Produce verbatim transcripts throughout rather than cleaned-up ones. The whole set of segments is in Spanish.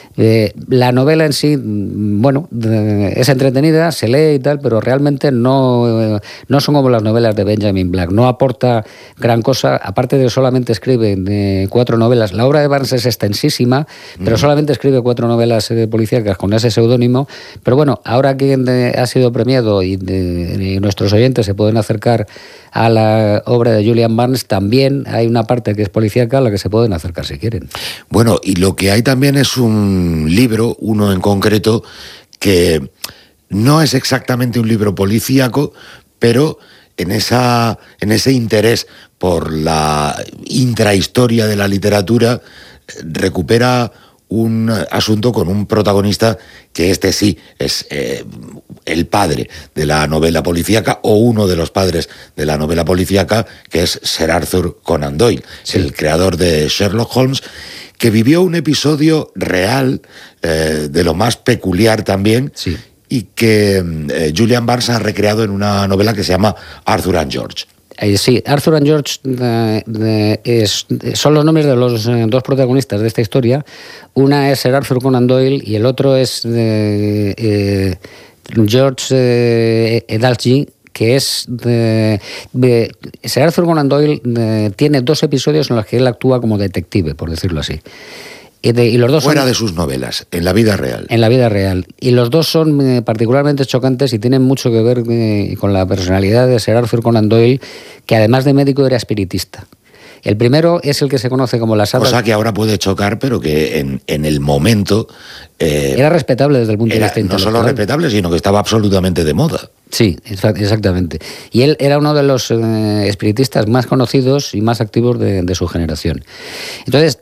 Eh, la novela en sí, bueno, es entretenida, se lee y tal, pero realmente no, eh, no son como las novelas de Benjamin Black. No aporta gran cosa, aparte de que solamente escribe eh, cuatro novelas. La obra de Barnes es extensísima, pero mm. solamente escribe cuatro novelas eh, policíacas con ese seudónimo. Pero bueno, ahora que eh, ha sido premiado y de, de nuestros oyentes se pueden acercar a la obra de Julian Barnes, también hay una parte que es policíaca a la que se pueden acercar si quieren. Bueno, y lo que hay también es un libro, uno en concreto, que no es exactamente un libro policíaco, pero en, esa, en ese interés por la intrahistoria de la literatura recupera un asunto con un protagonista que este sí es eh, el padre de la novela policíaca o uno de los padres de la novela policíaca, que es Sir Arthur Conan Doyle, sí. el creador de Sherlock Holmes, que vivió un episodio real eh, de lo más peculiar también, sí. y que eh, Julian Barnes ha recreado en una novela que se llama Arthur and George. Eh, sí, Arthur and George eh, eh, es, son los nombres de los eh, dos protagonistas de esta historia. Una es Sir Arthur Conan Doyle y el otro es eh, eh, George eh, Edalji, que es... Eh, eh, Sir Arthur Conan Doyle eh, tiene dos episodios en los que él actúa como detective, por decirlo así. Y, de, y los dos Fuera son, de sus novelas, en la vida real. En la vida real. Y los dos son eh, particularmente chocantes y tienen mucho que ver eh, con la personalidad de Sir Arthur Conan Doyle, que además de médico era espiritista. El primero es el que se conoce como las hadas... Cosa que ahora puede chocar, pero que en, en el momento... Eh, era respetable desde el punto era de vista intelectual. No solo respetable, sino que estaba absolutamente de moda. Sí, exactamente. Y él era uno de los eh, espiritistas más conocidos y más activos de, de su generación. Entonces...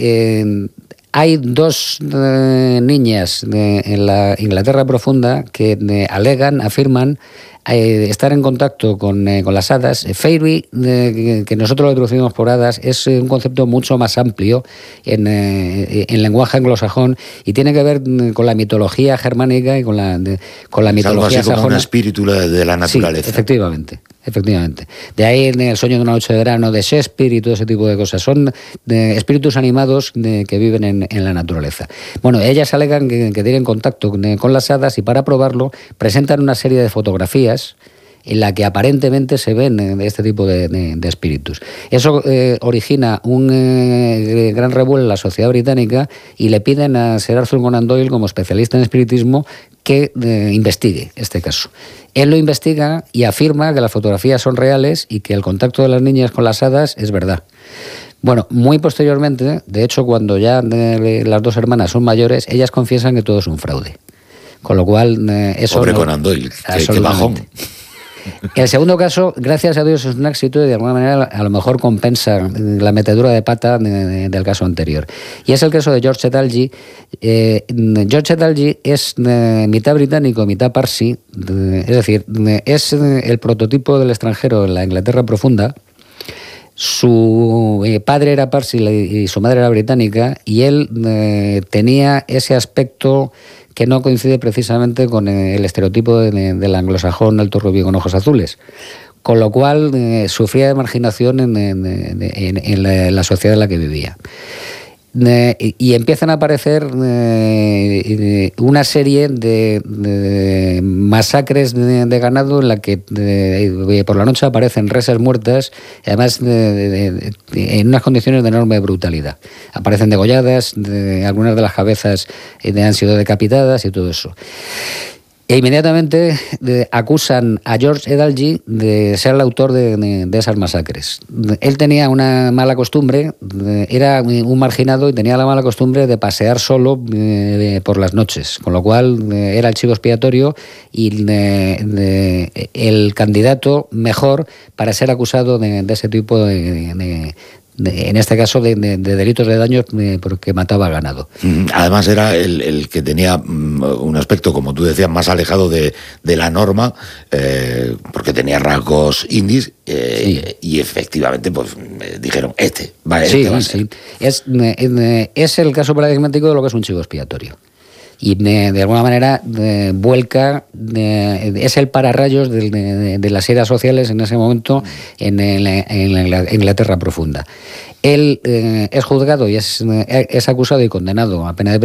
Eh, Hay dos eh, niñas de, en la Inglaterra profunda que eh, alegan, afirman eh, estar en contacto con, eh, con las hadas. Fairy, eh, que nosotros lo traducimos por hadas, es un concepto mucho más amplio en, eh, en lenguaje anglosajón y tiene que ver con la mitología germánica y con la, de, con la es mitología algo así sajona. Como un espíritu de la naturaleza. Sí, efectivamente. Efectivamente. De ahí en El sueño de una noche de verano de Shakespeare y todo ese tipo de cosas. Son de espíritus animados de, que viven en, en la naturaleza. Bueno, ellas alegan que, que tienen contacto con las hadas y para probarlo presentan una serie de fotografías en la que aparentemente se ven este tipo de, de, de espíritus. Eso eh, origina un eh, gran revuelo en la sociedad británica y le piden a Sir Arthur Conan Doyle, como especialista en espiritismo, que eh, investigue este caso. Él lo investiga y afirma que las fotografías son reales y que el contacto de las niñas con las hadas es verdad. Bueno, muy posteriormente, de hecho, cuando ya eh, las dos hermanas son mayores, ellas confiesan que todo es un fraude. Con lo cual, eh, eso... Pobre no, Conan Doyle, qué, qué bajón. El segundo caso, gracias a Dios, es un éxito y de alguna manera a lo mejor compensa la metedura de pata de, de, del caso anterior. Y es el caso de George Edalji. Eh, George Edalji es eh, mitad británico, mitad parsi, eh, es decir, eh, es el prototipo del extranjero en la Inglaterra profunda. Su eh, padre era parsi y su madre era británica y él eh, tenía ese aspecto que no coincide precisamente con el estereotipo de, de, del anglosajón alto rubio con ojos azules. Con lo cual eh, sufría de marginación en, en, en, en, la, en la sociedad en la que vivía. Eh, y, y empiezan a aparecer eh, una serie de, de masacres de, de ganado en la que de, por la noche aparecen reses muertas, además de, de, de, de, en unas condiciones de enorme brutalidad. Aparecen degolladas, de, algunas de las cabezas eh, han sido decapitadas y todo eso. E inmediatamente de, acusan a George Edalji de ser el autor de, de, de esas masacres. Él tenía una mala costumbre, de, era un marginado y tenía la mala costumbre de pasear solo de, de, por las noches, con lo cual de, era el chivo expiatorio y de, de, el candidato mejor para ser acusado de, de ese tipo de... de De, en este caso de, de, de delitos de daños de, porque mataba ganado. Además era el, el que tenía un aspecto, como tú decías, más alejado de, de la norma, eh, porque tenía rasgos indies, eh, sí. y, y efectivamente pues dijeron, este, vale, sí, este va a ser. Sí. Es, es el caso paradigmático de lo que es un chivo expiatorio. Y de, de alguna manera de, vuelca, de, es el pararrayos de, de, de las eras sociales en ese momento en, el, en la Inglaterra profunda. Él eh, es juzgado y es, es acusado y condenado a pena de